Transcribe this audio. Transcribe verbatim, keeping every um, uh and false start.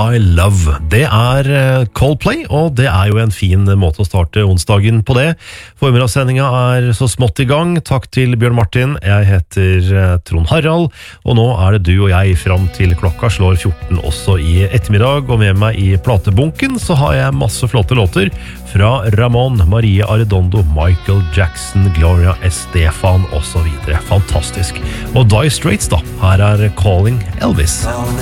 My Love. Det er Coldplay, og det er jo en fin måte å starte onsdagen på det. Formidagssendinga er så smått i gang. Takk til Bjørn Martin. Jeg heter Trond Harald, og nå er det du og jeg fram til klokka slår fjorten også i ettermiddag. Og med meg i platebunken så har jeg masse flotte låter fra Ramón, Maria Arredondo, Michael Jackson, Gloria Estefan og så videre. Fantastisk. Og Dire Straits da, her er Calling Elvis.